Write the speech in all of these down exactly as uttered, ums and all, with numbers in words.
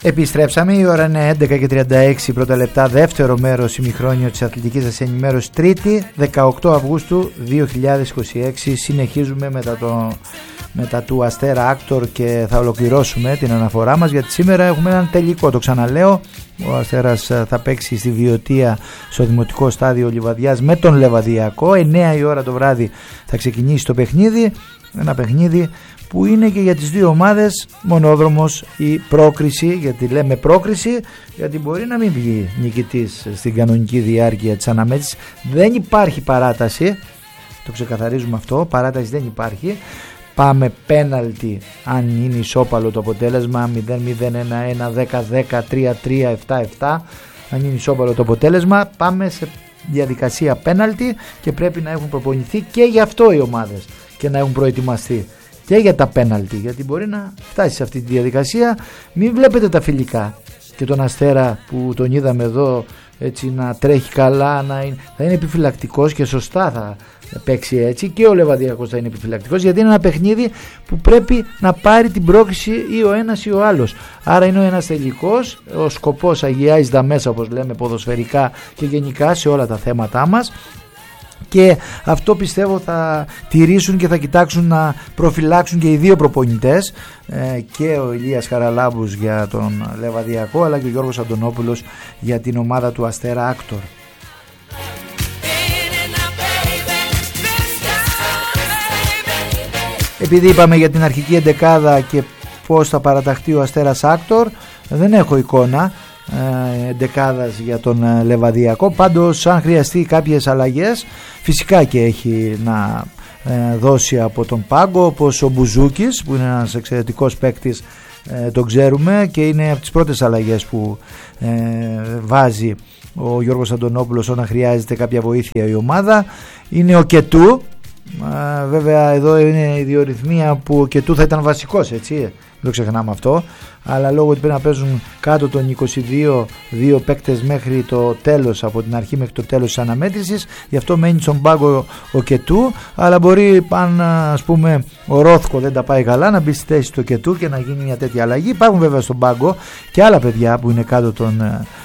Επιστρέψαμε, η ώρα είναι έντεκα και τριάντα έξι πρώτα λεπτά, δεύτερο μέρος ημιχρόνιο της αθλητικής σας ενημέρωσης, Τρίτη δεκαοκτώ Αυγούστου δύο χιλιάδες είκοσι έξι. Συνεχίζουμε μετά, το, μετά του Αστέρα Άκτορ και θα ολοκληρώσουμε την αναφορά μας, γιατί σήμερα έχουμε έναν τελικό, το ξαναλέω. Ο Αστέρας θα παίξει στη Βιωτία στο Δημοτικό Στάδιο Λιβαδιάς με τον Λεβαδιακό. εννέα η ώρα το βράδυ θα ξεκινήσει το παιχνίδι, ένα παιχνίδι που είναι και για τις δύο ομάδες μονόδρομος η πρόκριση, γιατί λέμε πρόκριση γιατί μπορεί να μην βγει νικητής στην κανονική διάρκεια της αναμέτρησης. Δεν υπάρχει παράταση, το ξεκαθαρίζουμε αυτό, παράταση δεν υπάρχει. Πάμε πέναλτι αν είναι ισόπαλο το αποτέλεσμα, μηδέν μηδέν, ένα ένα, δέκα δέκα, τρία τρία, επτά επτά. Αν είναι ισόπαλο το αποτέλεσμα πάμε σε διαδικασία πέναλτι και πρέπει να έχουν προπονηθεί και γι' αυτό οι ομάδες και να έχουν προετοιμαστεί και για τα πέναλτι, γιατί μπορεί να φτάσει σε αυτή τη διαδικασία. Μην βλέπετε τα φιλικά και τον Αστέρα που τον είδαμε εδώ έτσι να τρέχει καλά, να είναι, θα είναι επιφυλακτικός και σωστά θα παίξει έτσι, και ο Λεβαδιακός θα είναι επιφυλακτικός, γιατί είναι ένα παιχνίδι που πρέπει να πάρει την πρόκριση ή ο ένας ή ο άλλος. Άρα είναι ο ένας τελικός, ο σκοπός αγιάζει τα μέσα, όπως λέμε ποδοσφαιρικά και γενικά σε όλα τα θέματά μας. Και αυτό πιστεύω θα τηρήσουν και θα κοιτάξουν να προφυλάξουν και οι δύο προπονητές, ε, και ο Ηλίας Χαραλάμπους για τον Λεβαδιακό, αλλά και ο Γιώργος Αντωνόπουλος για την ομάδα του Αστέρα Άκτορ. Επειδή είπαμε για την αρχική εντεκάδα και πώς θα παραταχθεί ο Αστέρας Άκτορ, δεν έχω εικόνα εντεκάδας για τον Λεβαδιακό. Πάντως αν χρειαστεί κάποιες αλλαγές φυσικά και έχει να ε, δώσει από τον πάγκο, όπως ο Μπουζούκης που είναι ένας εξαιρετικός παίκτης, ε, τον ξέρουμε και είναι από τις πρώτες αλλαγές που ε, βάζει ο Γιώργος Αντωνόπουλος όταν χρειάζεται κάποια βοήθεια η ομάδα. Είναι ο Κετού. Uh, βέβαια εδώ είναι η διορυθμία που ο Κετού θα ήταν βασικός, έτσι, δεν το ξεχνάμε αυτό, αλλά λόγω ότι πρέπει να παίζουν κάτω των είκοσι δύο δύο παίκτες μέχρι το τέλος, από την αρχή μέχρι το τέλος της αναμέτρησης, γι' αυτό μένει στον πάγκο ο Κετού, αλλά μπορεί αν ας πούμε ο Ρόθκο δεν τα πάει καλά να μπει στη θέση του Κετού και να γίνει μια τέτοια αλλαγή. Υπάρχουν βέβαια στον πάγκο και άλλα παιδιά που είναι κάτω των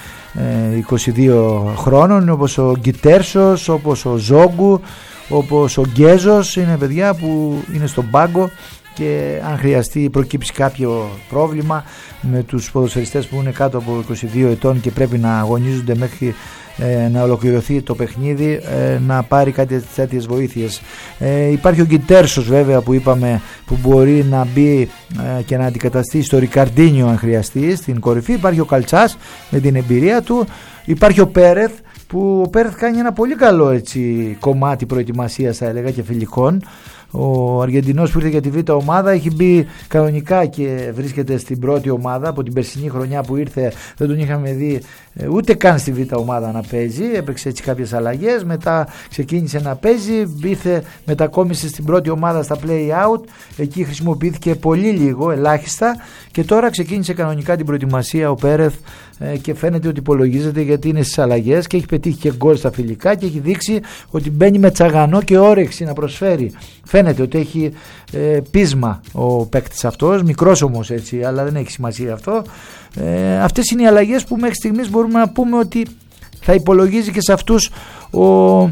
ε, είκοσι δύο χρόνων, όπως ο Γκιτέρσος, όπως ο Ζόγκου, όπως ο Γκέζος, είναι παιδιά που είναι στον πάγκο και αν χρειαστεί προκύψει κάποιο πρόβλημα με τους ποδοσφαιριστές που είναι κάτω από είκοσι δύο ετών και πρέπει να αγωνίζονται μέχρι ε, να ολοκληρωθεί το παιχνίδι, ε, να πάρει κάτι τέτοιες βοήθειες. Ε, υπάρχει ο Γκιτέρσος βέβαια που είπαμε, που μπορεί να μπει ε, και να αντικαταστήσει το Ρικαρντίνιο αν χρειαστεί στην κορυφή. Υπάρχει ο Καλτσάς με την εμπειρία του. Υπάρχει ο Πέρεθ, που ο Πέρεθ κάνει ένα πολύ καλό έτσι, κομμάτι προετοιμασίας θα έλεγα και φιλικών. Ο Αργεντινός που ήρθε για τη β' ομάδα έχει μπει κανονικά και βρίσκεται στην πρώτη ομάδα. Από την περσινή χρονιά που ήρθε δεν τον είχαμε δει ούτε καν στη β' ομάδα να παίζει. Έπαιξε έτσι κάποιες αλλαγές, μετά ξεκίνησε να παίζει, ήρθε, μετακόμισε στην πρώτη ομάδα στα play-out, εκεί χρησιμοποιήθηκε πολύ λίγο, ελάχιστα, και τώρα ξεκίνησε κανονικά την προετοιμασία ο Πέρεθ και φαίνεται ότι υπολογίζεται γιατί είναι στις αλλαγές και έχει πετύχει και γκολ στα φιλικά και έχει δείξει ότι μπαίνει με τσαγανό και όρεξη να προσφέρει. Φαίνεται ότι έχει ε, πείσμα ο παίκτης αυτός, μικρός όμως έτσι, αλλά δεν έχει σημασία αυτό. Ε, αυτές είναι οι αλλαγές που μέχρι στιγμής μπορούμε να πούμε ότι θα υπολογίζει και σε αυτούς ο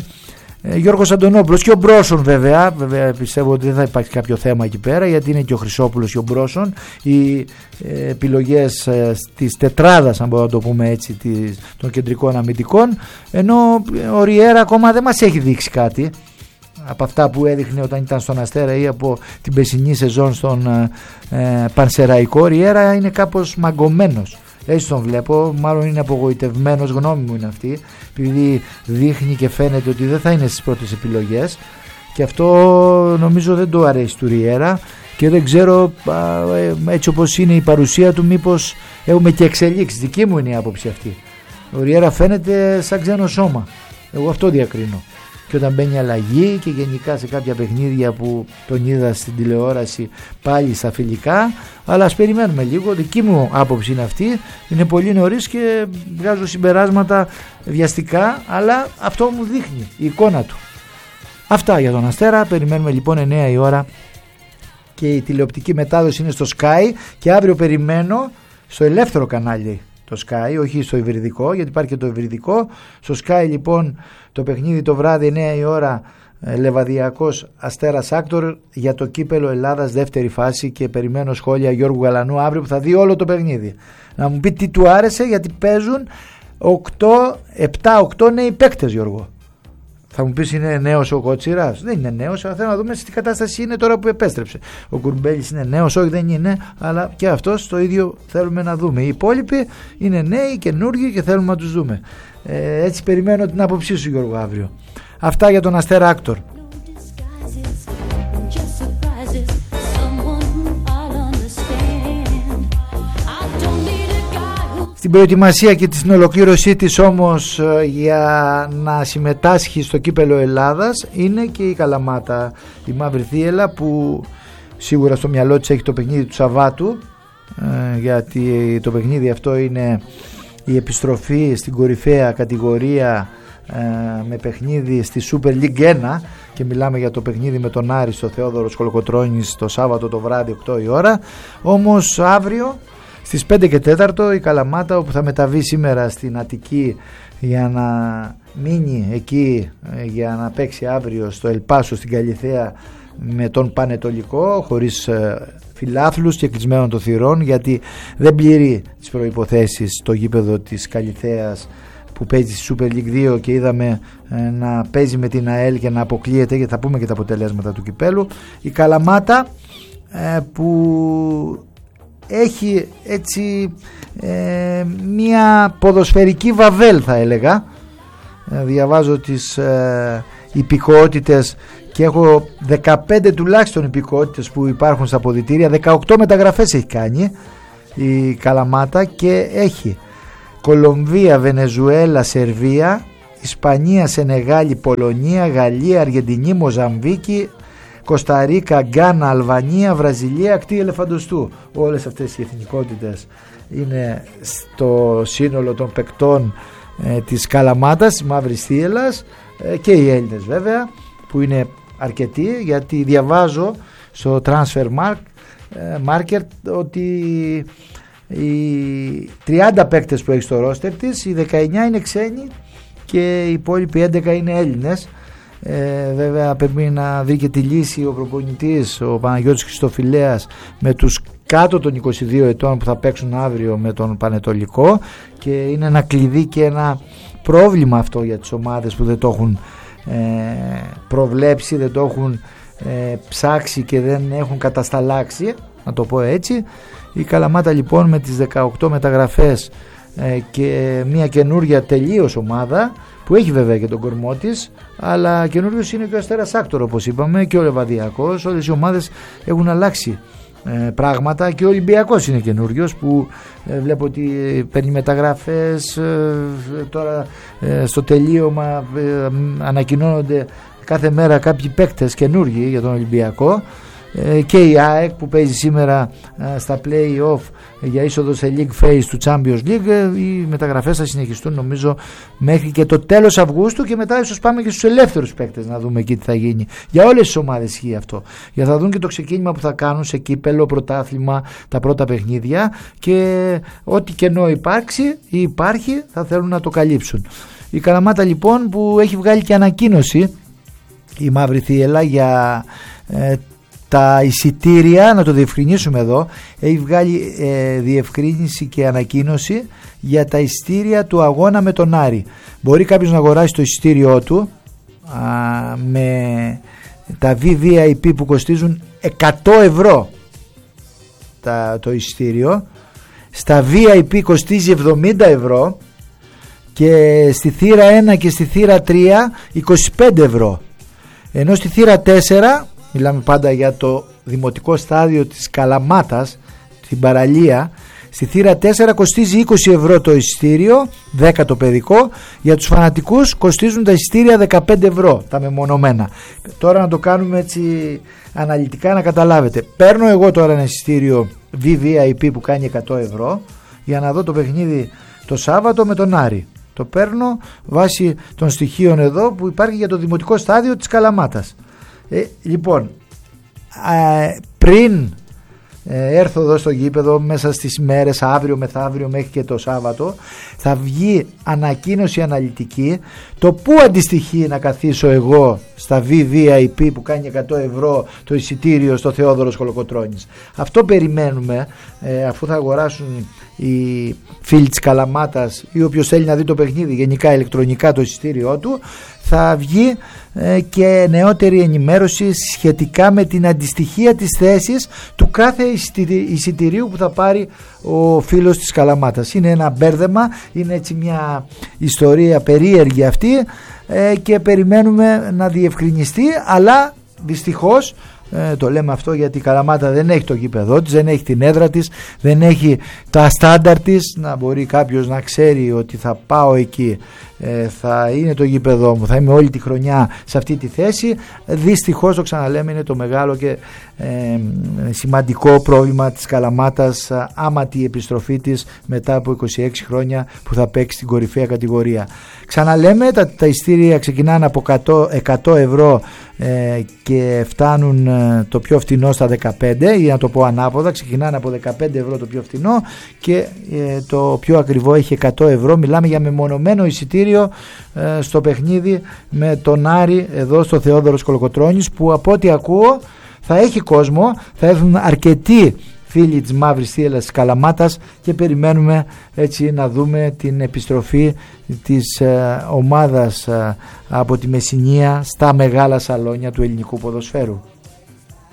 ε, Γιώργος Αντωνόπουλος και ο Μπρόσον βέβαια. Βέβαια πιστεύω ότι δεν θα υπάρχει κάποιο θέμα εκεί πέρα, γιατί είναι και ο Χρυσόπουλος και ο Μπρόσον οι ε, επιλογές ε, της τετράδας, αν μπορούμε να το πούμε έτσι, της, των κεντρικών αμυντικών, ενώ ο Ριέρα ακόμα δεν μας έχει δείξει κάτι από αυτά που έδειχνε όταν ήταν στον Αστέρα ή από την περσινή σεζόν στον ε, Πανσεραϊκό. Ριέρα είναι κάπως μαγκωμένος, έτσι τον βλέπω, μάλλον είναι απογοητευμένος, γνώμη μου είναι αυτή, επειδή δείχνει και φαίνεται ότι δεν θα είναι στις πρώτες επιλογές και αυτό νομίζω δεν το αρέσει του Ριέρα και δεν ξέρω έτσι όπως είναι η παρουσία του μήπως έχουμε και εξελίξεις. Δική μου είναι η άποψη αυτή. Ο Ριέρα φαίνεται σαν ξένο σώμα, εγώ αυτό διακρίνω. Και όταν μπαίνει αλλαγή και γενικά σε κάποια παιχνίδια που τον είδα στην τηλεόραση πάλι στα φιλικά, αλλά ας περιμένουμε λίγο, δική μου άποψη είναι αυτή, είναι πολύ νωρίς και βγάζω συμπεράσματα βιαστικά, αλλά αυτό μου δείχνει η εικόνα του. Αυτά για τον Αστέρα, περιμένουμε λοιπόν εννέα η ώρα και η τηλεοπτική μετάδοση είναι στο Sky και αύριο περιμένω στο ελεύθερο κανάλι το Sky, όχι στο υβριδικό, γιατί υπάρχει και το υβριδικό. Στο Sky λοιπόν το παιχνίδι το βράδυ εννιά η ώρα, Λεβαδιακός Αστέρας Άκτορ για το κύπελο Ελλάδας δεύτερη φάση, και περιμένω σχόλια Γιώργου Γαλανού αύριο που θα δει όλο το παιχνίδι. Να μου πει τι του άρεσε, γιατί παίζουν επτά οκτώ νέοι παίκτες, Γιώργο. Θα μου πεις είναι νέος ο Κότσιρας? Δεν είναι νέος, αλλά θέλω να δούμε στη κατάσταση είναι τώρα που επέστρεψε. Ο Κουρμπέλης είναι νέος? Όχι, δεν είναι, αλλά και αυτός το ίδιο θέλουμε να δούμε. Οι υπόλοιποι είναι νέοι, καινούργιοι και θέλουμε να τους δούμε. Ε, έτσι περιμένω την άποψή σου, Γιώργο, αύριο. Αυτά για τον Αστέρα Άκτορ. Στην προετοιμασία και στην ολοκλήρωσή της όμως για να συμμετάσχει στο κύπελο Ελλάδας είναι και η Καλαμάτα, η Μαύρη Θύελλα, που σίγουρα στο μυαλό της έχει το παιχνίδι του Σαββάτου, γιατί το παιχνίδι αυτό είναι η επιστροφή στην κορυφαία κατηγορία με παιχνίδι στη Super League ένα, και μιλάμε για το παιχνίδι με τον Άρη στο Θεόδωρος Κολοκοτρώνης το Σάββατο το βράδυ οκτώ η ώρα. Όμως αύριο στις πέντε και τέταρτο η Καλαμάτα, όπου θα μεταβεί σήμερα στην Αττική για να μείνει εκεί για να παίξει αύριο στο Ελπάσο στην Καλιθέα με τον Πανετολικό, χωρίς φιλάθλους και κλεισμένων των θυρών, γιατί δεν πληρεί τις προϋποθέσεις το γήπεδο της Καλιθέας που παίζει στη Super League δύο, και είδαμε να παίζει με την ΑΕΛ και να αποκλείεται, και θα πούμε και τα αποτελέσματα του κυπέλου. Η Καλαμάτα που έχει έτσι ε, μια ποδοσφαιρική βαβέλ, θα έλεγα. ε, διαβάζω τις ε, υπηκότητες και έχω δεκαπέντε τουλάχιστον υπηκότητες που υπάρχουν στα αποδυτήρια. Δεκαοκτώ μεταγραφές έχει κάνει η Καλαμάτα και έχει Κολομβία, Βενεζουέλα, Σερβία, Ισπανία, Σενεγάλη, Πολωνία, Γαλλία, Αργεντινή, Μοζαμβίκη, Κοσταρίκα, Γκάνα, Αλβανία, Βραζιλία, ακτή ελεφαντοστού. Όλες αυτές οι εθνικότητες είναι στο σύνολο των παικτών ε, της Καλαμάτας, της Μαύρης Θύελλας, ε, και οι Έλληνες βέβαια, που είναι αρκετοί, γιατί διαβάζω στο Transfer Market ότι οι τριάντα παίκτες που έχει στο ρόστερ της, οι δεκαεννιά είναι ξένοι και οι υπόλοιποι έντεκα είναι Έλληνες. Ε, βέβαια πρέπει να βρει και τη λύση ο προπονητής, ο Παναγιώτης Χριστοφιλέας, με τους κάτω των είκοσι δύο ετών που θα παίξουν αύριο με τον Πανετολικό, και είναι ένα κλειδί και ένα πρόβλημα αυτό για τις ομάδες που δεν το έχουν ε, προβλέψει, δεν το έχουν ε, ψάξει και δεν έχουν κατασταλάξει, να το πω έτσι. Η Καλαμάτα λοιπόν με τις δεκαοκτώ μεταγραφές ε, και μια καινούρια τελείως ομάδα, που έχει βέβαια και τον κορμό της, αλλά καινούριος είναι και ο Αστέρας Άκτορ, όπως είπαμε, και ο Λεβαδιακός. Όλες οι ομάδες έχουν αλλάξει ε, πράγματα, και ο Ολυμπιακός είναι καινούριος, που ε, βλέπω ότι παίρνει μεταγραφές ε, τώρα ε, στο τελείωμα ε, ανακοινώνονται κάθε μέρα κάποιοι παίκτες καινούργοι για τον Ολυμπιακό, ε, και η ΑΕΚ που παίζει σήμερα ε, στα play-off για είσοδο σε League Phase του Champions League. ε, οι μεταγραφές θα συνεχιστούν νομίζω μέχρι και το τέλος Αυγούστου, και μετά ίσως πάμε και στους ελεύθερους παίκτες να δούμε εκεί τι θα γίνει. Για όλες τις ομάδες ισχύει αυτό, για θα δουν και το ξεκίνημα που θα κάνουν σε κύπελο, πρωτάθλημα, τα πρώτα παιχνίδια, και ό,τι κενό υπάρξει ή υπάρχει θα θέλουν να το καλύψουν. Η Καλαμάτα λοιπόν, που έχει βγάλει και ανακοίνωση, η Μαύρη Θύελλα, για ε, τα εισιτήρια, να το διευκρινίσουμε εδώ, έχει βγάλει ε, διευκρίνηση και ανακοίνωση για τα εισιτήρια του αγώνα με τον Άρη. Μπορεί κάποιος να αγοράσει το εισιτήριό του α, με τα βι βι άι πι που κοστίζουν εκατό ευρώ τα, το εισιτήριο. Στα βι άι πι κοστίζει εβδομήντα ευρώ, και στη θύρα ένα και στη θύρα τρία είκοσι πέντε ευρώ. Ενώ στη θύρα τέσσερα, μιλάμε πάντα για το δημοτικό στάδιο της Καλαμάτας, την παραλία, στη θύρα τέσσερα κοστίζει είκοσι ευρώ το εισιτήριο, δέκα το παιδικό. Για τους φανατικούς κοστίζουν τα εισιτήρια δεκαπέντε ευρώ τα μεμονωμένα. Τώρα να το κάνουμε έτσι αναλυτικά να καταλάβετε. Παίρνω εγώ τώρα ένα εισιτήριο βι βι άι πι που κάνει εκατό ευρώ για να δω το παιχνίδι το Σάββατο με τον Άρη. Το παίρνω βάσει των στοιχείων εδώ που υπάρχει για το δημοτικό στάδιο της Καλαμάτας. Ε, λοιπόν, ε, πριν ε, έρθω εδώ στο γήπεδο μέσα στις μέρες αύριο μεθαύριο μέχρι και το Σάββατο, θα βγει ανακοίνωση αναλυτική το πού αντιστοιχεί να καθίσω εγώ στα βι βι άι πι που κάνει εκατό ευρώ το εισιτήριο στο Θεόδωρος Κολοκοτρώνης. Αυτό περιμένουμε, ε, αφού θα αγοράσουν οι φίλοι της Καλαμάτας ή όποιος θέλει να δει το παιχνίδι γενικά ηλεκτρονικά το εισιτήριό του, θα βγει ε, και νεότερη ενημέρωση σχετικά με την αντιστοιχία της θέσης του κάθε εισιτηρίου που θα πάρει ο φίλος της Καλαμάτας. Είναι ένα μπέρδεμα, είναι έτσι μια ιστορία περίεργη αυτή, ε, και περιμένουμε να διευκρινιστεί, αλλά δυστυχώς Ε, το λέμε αυτό γιατί η Καλαμάτα δεν έχει το γήπεδό της, δεν έχει την έδρα της, δεν έχει τα στάνταρ της να μπορεί κάποιος να ξέρει ότι θα πάω εκεί, ε, θα είναι το γήπεδό μου, θα είμαι όλη τη χρονιά σε αυτή τη θέση. Δυστυχώς, το ξαναλέμε, είναι το μεγάλο και ε, σημαντικό πρόβλημα της Καλαμάτας, άματη επιστροφή της μετά από είκοσι έξι χρόνια που θα παίξει στην κορυφαία κατηγορία. Ξαναλέμε, τα, τα ειστήρια ξεκινάνε από εκατό ευρώ ε, και φτάνουν ε, το πιο φθηνό στα δεκαπέντε, ή να το πω ανάποδα, ξεκινάνε από δεκαπέντε ευρώ το πιο φθηνό και ε, το πιο ακριβό έχει εκατό ευρώ. Μιλάμε για μεμονωμένο εισιτήριο ε, στο παιχνίδι με τον Άρη εδώ στο Θεόδωρος Κολοκοτρώνης, που από ό,τι ακούω θα έχει κόσμο, θα έρθουν αρκετοί φίλοι της Μαύρης Θύελλας της Καλαμάτας και περιμένουμε έτσι να δούμε την επιστροφή της ε, ομάδας ε, από τη Μεσσηνία στα μεγάλα σαλόνια του ελληνικού ποδοσφαίρου.